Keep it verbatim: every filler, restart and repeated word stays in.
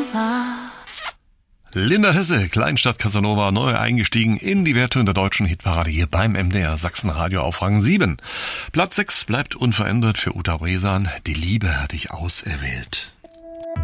Casanova. Linda Hesse, Kleinstadt Casanova, neu eingestiegen in die Wertung der deutschen Hitparade hier beim M D R Sachsenradio auf Rang sieben. Platz sechs bleibt unverändert für Uta Bresan. Die Liebe hat dich auserwählt.